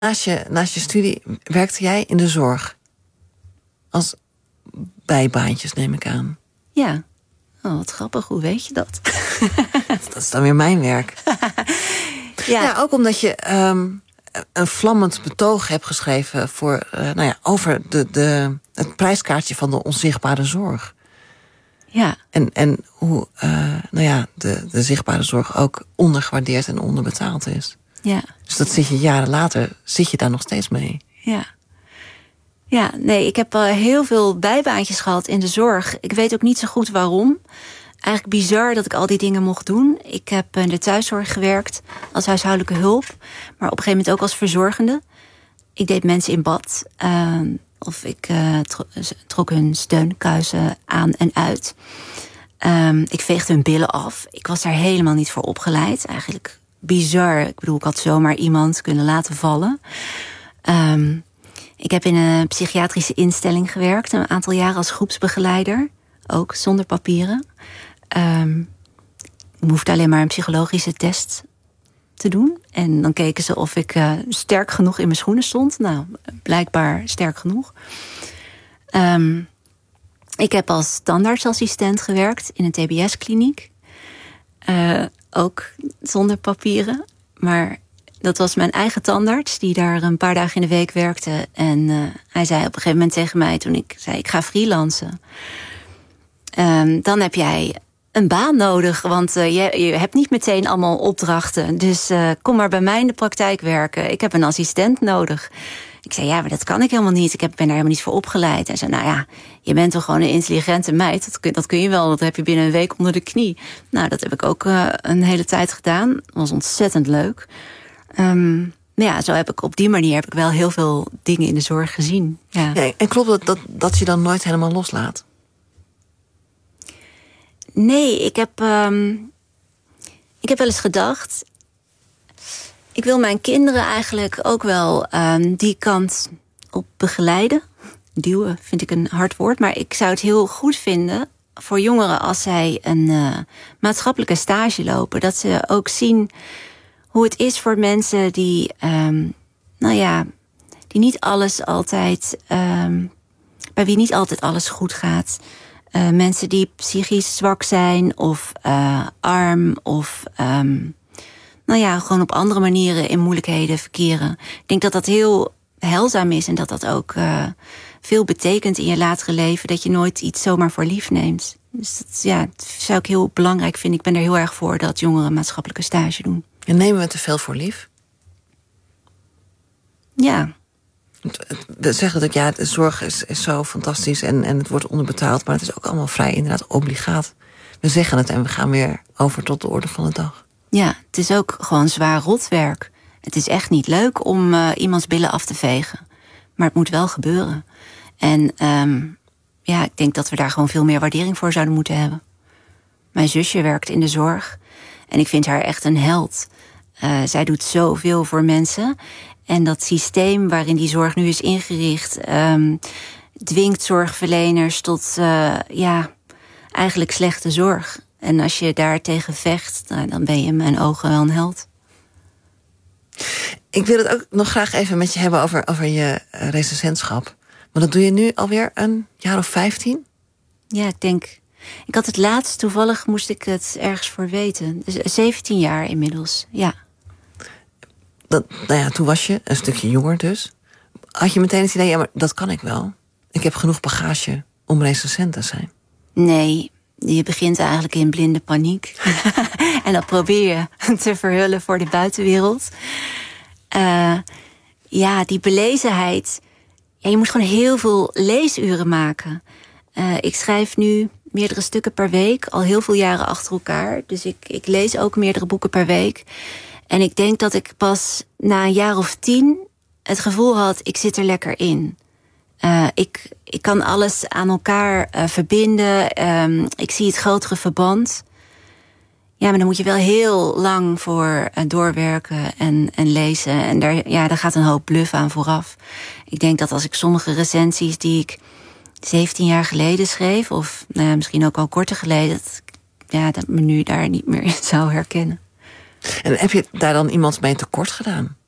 Naast je studie werkte jij in de zorg. Als bijbaantjes, neem ik aan. Ja. Oh, wat grappig. Hoe weet je dat? Dat is dan weer mijn werk. Ja, ook omdat je een vlammend betoog hebt geschreven voor, over het prijskaartje van de onzichtbare zorg. Ja. En hoe de zichtbare zorg ook ondergewaardeerd en onderbetaald is. Ja. Dus dat zit je jaren later, zit je daar nog steeds mee. Ja. Ja, nee, ik heb heel veel bijbaantjes gehad in de zorg. Ik weet ook niet zo goed waarom. Eigenlijk bizar dat ik al die dingen mocht doen. Ik heb in de thuiszorg gewerkt als huishoudelijke hulp. Maar op een gegeven moment ook als verzorgende. Ik deed mensen in bad. Of ik trok hun steunkuisen aan en uit. Ik veegde hun billen af. Ik was daar helemaal niet voor opgeleid. Eigenlijk bizar. Ik bedoel, ik had zomaar iemand kunnen laten vallen. Ik heb in een psychiatrische instelling gewerkt. Een aantal jaren als groepsbegeleider. Ook zonder papieren. Ik hoefde alleen maar een psychologische test te doen. En dan keken ze of ik sterk genoeg in mijn schoenen stond. Nou, blijkbaar sterk genoeg. Ik heb als tandartsassistent gewerkt in een TBS-kliniek. Ook zonder papieren. Maar dat was mijn eigen tandarts, die daar een paar dagen in de week werkte. En hij zei op een gegeven moment tegen mij, toen ik zei, ik ga freelancen. Dan heb jij een baan nodig, want je hebt niet meteen allemaal opdrachten. Dus kom maar bij mij in de praktijk werken. Ik heb een assistent nodig. Ik zei, ja, maar dat kan ik helemaal niet. Ik ben daar helemaal niet voor opgeleid. Hij zei, nou ja, je bent toch gewoon een intelligente meid. Dat kun je wel, dat heb je binnen een week onder de knie. Nou, dat heb ik ook een hele tijd gedaan. Dat was ontzettend leuk. Ja, zo heb ik op die manier heb ik wel heel veel dingen in de zorg gezien. Ja. Ja, en klopt dat je dan nooit helemaal loslaat? Nee, ik heb wel eens gedacht, ik wil mijn kinderen eigenlijk ook wel die kant op begeleiden. Duwen vind ik een hard woord, maar ik zou het heel goed vinden voor jongeren als zij een maatschappelijke stage lopen. Dat ze ook zien hoe het is voor mensen die, die niet alles altijd, bij wie niet altijd alles goed gaat. Mensen die psychisch zwak zijn of arm of gewoon op andere manieren in moeilijkheden verkeren. Ik denk dat dat heel heilzaam is en dat dat ook veel betekent in je latere leven, dat je nooit iets zomaar voor lief neemt. Dus dat zou ik heel belangrijk vinden. Ik ben er heel erg voor dat jongeren maatschappelijke stage doen. En nemen we te veel voor lief? Ja. We zeggen dat de zorg is zo fantastisch en het wordt onderbetaald, maar het is ook allemaal vrij inderdaad obligaat. We zeggen het en we gaan weer over tot de orde van de dag. Ja, het is ook gewoon zwaar rotwerk. Het is echt niet leuk om iemands billen af te vegen. Maar het moet wel gebeuren. En ik denk dat we daar gewoon veel meer waardering voor zouden moeten hebben. Mijn zusje werkt in de zorg en ik vind haar echt een held. Zij doet zoveel voor mensen. En dat systeem waarin die zorg nu is ingericht dwingt zorgverleners tot eigenlijk slechte zorg. En als je daartegen vecht, dan ben je in mijn ogen wel een held. Ik wil het ook nog graag even met je hebben over je recensentschap. Maar dat doe je nu alweer een jaar of 15? Ja, ik denk. Ik had het laatst, toevallig moest ik het ergens voor weten. Dus 17 jaar inmiddels, ja. Toen was je een stukje jonger dus. Had je meteen het idee, ja, maar dat kan ik wel. Ik heb genoeg bagage om recensent te zijn. Nee, je begint eigenlijk in blinde paniek. En dat probeer je te verhullen voor de buitenwereld. Die belezenheid. Ja, je moet gewoon heel veel leesuren maken. Ik schrijf nu meerdere stukken per week, al heel veel jaren achter elkaar. Dus ik lees ook meerdere boeken per week. En ik denk dat ik pas na een jaar of 10 het gevoel had, ik zit er lekker in. Ik kan alles aan elkaar verbinden. Ik zie het grotere verband. Ja, maar dan moet je wel heel lang voor doorwerken en lezen. En daar gaat een hoop bluff aan vooraf. Ik denk dat als ik sommige recensies die ik 17 jaar geleden schreef, of misschien ook al korter geleden, dat me nu daar niet meer in zou herkennen. En heb je daar dan iemand mee tekort gedaan?